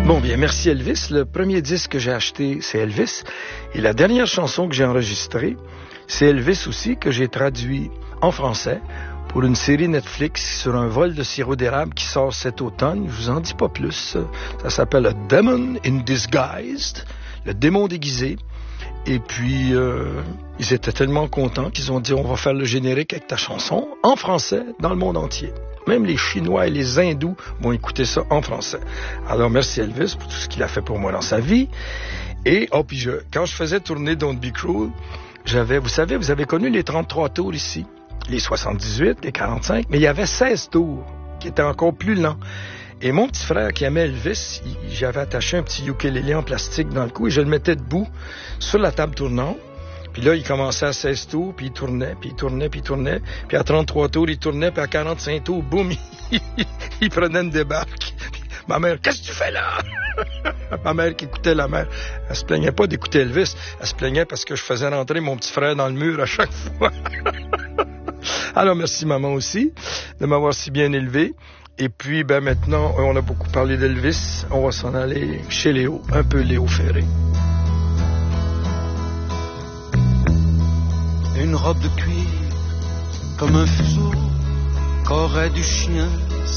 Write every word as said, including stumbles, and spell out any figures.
Bon, bien, merci Elvis. Le premier disque que j'ai acheté, c'est Elvis. Et la dernière chanson que j'ai enregistrée, c'est Elvis aussi, que j'ai traduit en français pour une série Netflix sur un vol de sirop d'érable qui sort cet automne. Je vous en dis pas plus. Ça s'appelle A Demon in Disguise, le démon déguisé. Et puis, euh, ils étaient tellement contents qu'ils ont dit, on va faire le générique avec ta chanson en français dans le monde entier. Même les Chinois et les Hindous vont écouter ça en français. Alors, merci Elvis pour tout ce qu'il a fait pour moi dans sa vie. Et, oh, puis je, quand je faisais tourner Don't Be Cruel, j'avais, vous savez, vous avez connu les trente-trois tours ici, les soixante-dix-huit, les quarante-cinq, mais il y avait seize tours qui étaient encore plus lents. Et mon petit frère qui aimait Elvis, il, j'avais attaché un petit ukulélé en plastique dans le cou et je le mettais debout sur la table tournante. Puis là, il commençait à seize tours, puis il tournait, puis il tournait, puis il tournait. Puis à trente-trois tours, il tournait, puis à quarante-cinq tours, boum, il, il prenait une débarque. Puis, ma mère, qu'est-ce que tu fais là? Ma mère qui écoutait la mère, elle se plaignait pas d'écouter Elvis, elle se plaignait parce que je faisais rentrer mon petit frère dans le mur à chaque fois. Alors, merci maman aussi de m'avoir si bien élevé. Et puis, ben maintenant, on a beaucoup parlé d'Elvis. On va s'en aller chez Léo, un peu Léo Ferré. Une robe de cuir, comme un fuseau qu'aurait du chien